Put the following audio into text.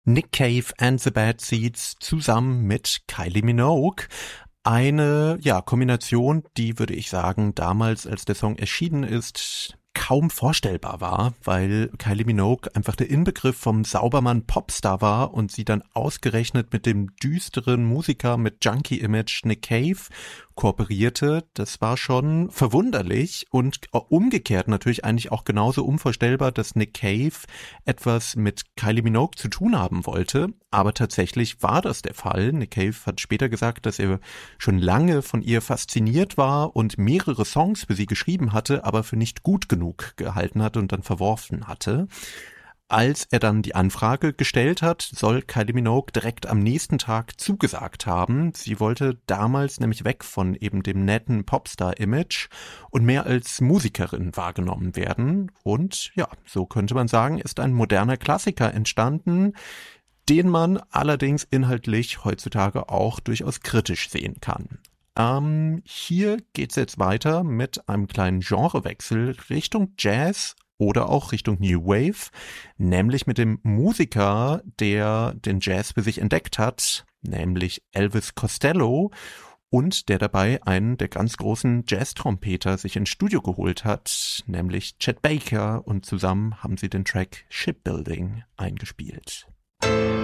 Nick Cave and the Bad Seeds zusammen mit Kylie Minogue. Eine, Kombination, die, würde ich sagen, damals, als der Song erschienen ist, kaum vorstellbar war, weil Kylie Minogue einfach der Inbegriff vom Saubermann-Popstar war und sie dann ausgerechnet mit dem düsteren Musiker mit Junkie-Image Nick Cave kooperierte. Das war schon verwunderlich und umgekehrt natürlich eigentlich auch genauso unvorstellbar, dass Nick Cave etwas mit Kylie Minogue zu tun haben wollte. Aber tatsächlich war das der Fall. Nick Cave hat später gesagt, dass er schon lange von ihr fasziniert war und mehrere Songs für sie geschrieben hatte, aber für nicht gut genug gehalten hatte und dann verworfen hatte. Als er dann die Anfrage gestellt hat, soll Kylie Minogue direkt am nächsten Tag zugesagt haben. Sie wollte damals nämlich weg von eben dem netten Popstar-Image und mehr als Musikerin wahrgenommen werden. Und ja, so könnte man sagen, ist ein moderner Klassiker entstanden, den man allerdings inhaltlich heutzutage auch durchaus kritisch sehen kann. Hier geht's jetzt weiter mit einem kleinen Genrewechsel Richtung Jazz oder auch Richtung New Wave, nämlich mit dem Musiker, der den Jazz für sich entdeckt hat, nämlich Elvis Costello, und der dabei einen der ganz großen Jazz-Trompeter sich ins Studio geholt hat, nämlich Chet Baker, und zusammen haben sie den Track Shipbuilding eingespielt.